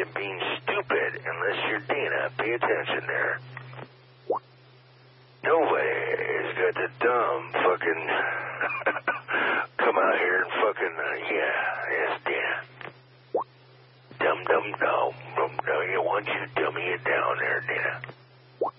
and being stupid unless you're Dana. Pay attention there. Nobody has got the dumb fucking come out here and fucking, yes, Dana. Dumb, you want you to dummy it down there, Dana.